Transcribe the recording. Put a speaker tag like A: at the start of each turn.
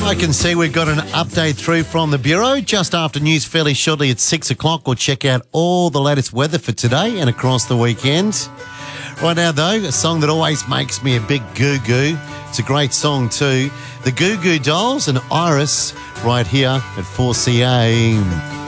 A: I can see we've got an update through from the Bureau just after news fairly shortly at 6 o'clock. We'll check out all the latest weather for today and across the weekend. Right now, though, a song that always makes me a big goo-goo. It's a great song too. The Goo Goo Dolls and Iris right here at 4CA.